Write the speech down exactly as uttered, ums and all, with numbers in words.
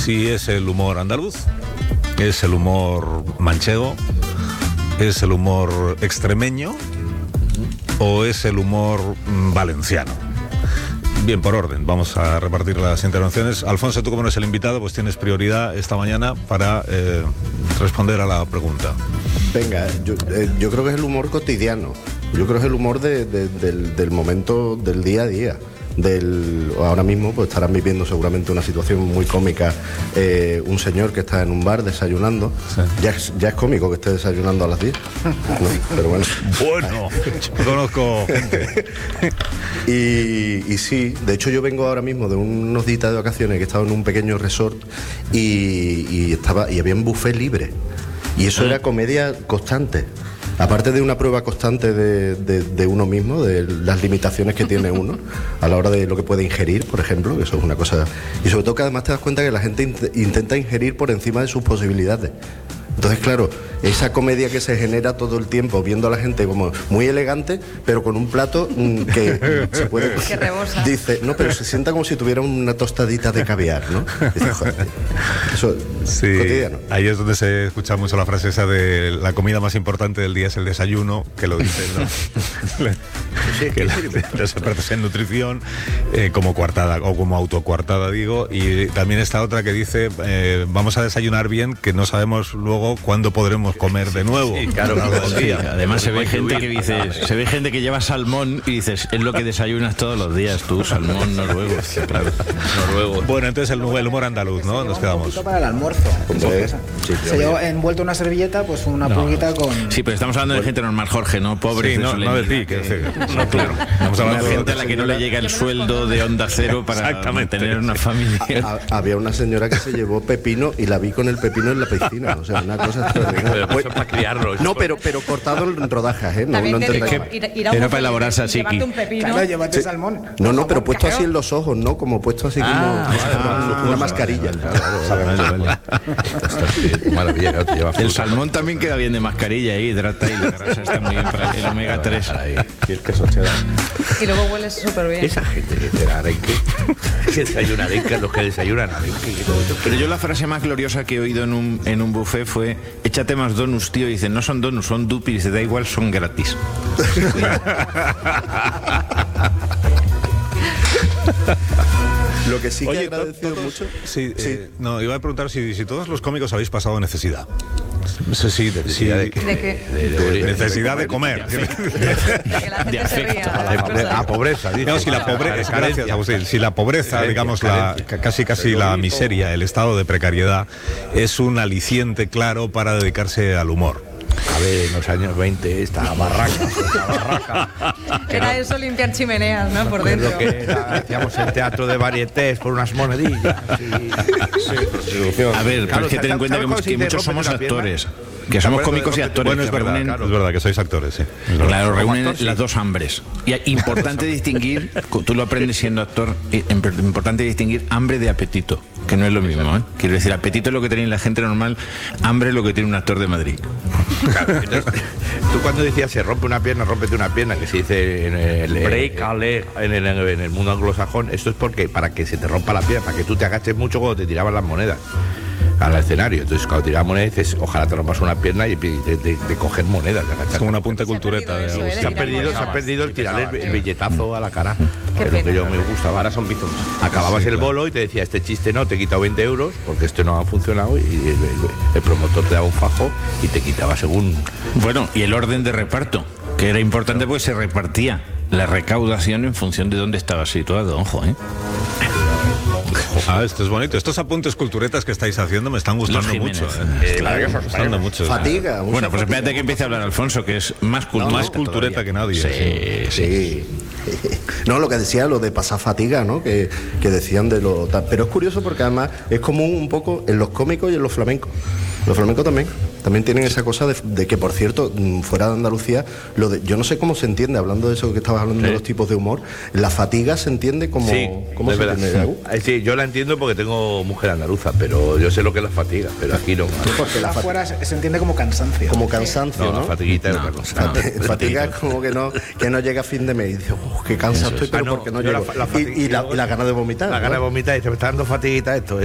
si es el humor andaluz, es el humor manchego, es el humor extremeño o es el humor valenciano. Bien, por orden, vamos a repartir las intervenciones. Alfonso, tú como eres el invitado, pues tienes prioridad esta mañana para eh, responder a la pregunta. Venga, yo, eh, yo creo que es el humor cotidiano. Yo creo que es el humor de, de, del, del momento, del día a día. Del, ahora mismo pues estarán viviendo seguramente una situación muy cómica, eh, un señor que está en un bar desayunando, sí. ya, es, ya es cómico que esté desayunando a las diez, no, pero bueno. Bueno, yo conozco gente. y, y sí, de hecho yo vengo ahora mismo de unos días de vacaciones que he estado en un pequeño resort y, y, estaba, y había un buffet libre y eso era comedia constante. Aparte de una prueba constante de, de, de uno mismo, de las limitaciones que tiene uno a la hora de lo que puede ingerir, por ejemplo, que eso es una cosa. Y sobre todo que además te das cuenta que la gente int- intenta ingerir por encima de sus posibilidades. Entonces, claro, esa comedia que se genera todo el tiempo, viendo a la gente como muy elegante, pero con un plato mmm, que se puede... Que rebosa. Dice, no, pero se sienta como si tuviera una tostadita de caviar, ¿no? Dice, joder, eso sí, cotidiano. Ahí es donde se escucha mucho la frase esa de la comida más importante del día es el desayuno, que lo dicen, ¿no? Sí, que la, los expertos en nutrición, eh, como coartada, o como autocoartada, digo, y también está otra que dice, eh, vamos a desayunar bien, que no sabemos luego cuándo podremos comer de nuevo. Sí, claro, claro, sí. Además se ve gente que dice, se ve gente que lleva salmón y dices, es lo que desayunas todos los días tú, salmón noruego. Claro. Noruego. Bueno, entonces el, el humor andaluz, ¿no? Nos quedamos. Un para el almuerzo. Sí, se lleva envuelto una servilleta, pues una no. pulguita con. Sí, pero estamos hablando de gente normal, Jorge, no pobre. Sí, no, no de ti, que, que, no, claro. Estamos hablando de gente a la que no le llega el sueldo de Onda Cero para mantener una familia. A, a, había una señora que se llevó pepino y la vi con el pepino en la piscina, o sea, una cosa extraordinaria. Pues, para criarlo. No, pero, pero cortado en rodajas, ¿eh? No, no ir, ir era para elaborarse así. Llevarte un pepino. Claro, llévate sí. salmón. No, no, pero puesto así en los ojos, ¿no? Como puesto así como ah, ah, una mascarilla. Maravilla, el salmón también queda bien de mascarilla ahí, hidrata y la grasa está muy bien para el omega tres. Y el queso cheddar. Y luego huele súper bien. Esa gente que te da arenque, que desayuna arenque, los que desayunan arenque. Pero yo la frase más gloriosa que he oído en un, en un buffet fue, échate más donuts, tío. Y dice, no son donuts, son dupis. Y dice, da igual, son gratis. Lo que sí que Oye, he agradecido todos, mucho... Sí, sí. Eh, no, iba a preguntar si, si todos los cómicos habéis pasado necesidad. Sí, sí, de, necesidad sí, de, qué? ¿De qué? De, de, de, de necesidad de comer. De, de, de que la gente se ría. A pobreza. Dice, no, si la pobreza, gracias, Agustín, si la pobreza, digamos, la, casi casi la miseria, el estado de precariedad, es un aliciente claro para dedicarse al humor. A ver, en los años veinte, esta barraca, esta barraca. Era no, eso limpiar chimeneas, ¿no? Por dentro. Lo que era, hacíamos el teatro de varietés por unas monedillas. Sí, sí, a ver, claro, hay que tener en cuenta que, que muchos somos actores. Que somos cómicos y actores. Bueno, es verdad, reúnen, claro. es verdad que sois actores, sí. Claro, reúnen actor, las sí. dos hambres. Y es importante distinguir, tú lo aprendes siendo actor, importante distinguir hambre de apetito, que no es lo mismo, ¿eh? Quiero decir, apetito es lo que tiene la gente normal, hambre es lo que tiene un actor de Madrid. Claro, entonces, tú cuando decías se rompe una pierna, rómpete una pierna, que se dice en el break a leg en el, en el mundo anglosajón, esto es porque para que se te rompa la pierna, para que tú te agaches mucho cuando te tiraban las monedas al escenario. Entonces cuando tirabas monedas dices, ojalá te rompas una pierna y de, de, de, de coger monedas, de es como una punta cultureta de eso, se ha perdido, se ha perdido el tirarle el, el billetazo a la cara. Qué es pena. Lo que yo me gustaba. Ahora son bizons. Acababas sí, el bolo claro. y te decía, este chiste no, te he quitado veinte euros porque esto no ha funcionado, y el, el, el promotor te daba un fajo y te quitaba según. Bueno, y el orden de reparto, que era importante porque se repartía la recaudación en función de dónde estaba situado, ojo, ¿eh? Ah, esto es bonito. Estos apuntes culturetas que estáis haciendo me están gustando mucho. ¿eh? Eh, me están gustando mucho. Fatiga. Bueno, pues espérate que empiece a hablar Alfonso, que es más cultureta, no, más cultureta que nadie. Sí, sí. sí. No, lo que decía, lo de pasar fatiga, ¿no? Que, que decían de lo... Pero es curioso porque además es común un poco en los cómicos y en los flamencos. Los flamencos también. También tienen esa cosa de, de que, por cierto, fuera de Andalucía, lo de, yo no sé cómo se entiende, hablando de eso que estabas hablando sí. de los tipos de humor, la fatiga se entiende como... Sí, ¿cómo se entiende? Sí, yo la entiendo porque tengo mujer andaluza, pero yo sé lo que es la fatiga, pero aquí no. Porque la afuera se, se entiende como cansancio. Como cansancio, ¿no? No, la fatiguita no, es otra cosa. No, fatiga es como que no, que no llega a fin de mes y dice, oh, qué cansado estoy, pero ah, no, porque no llego. La, la y, y, la, y la gana de vomitar. La ¿no? gana de vomitar y se me está dando fatiguita esto.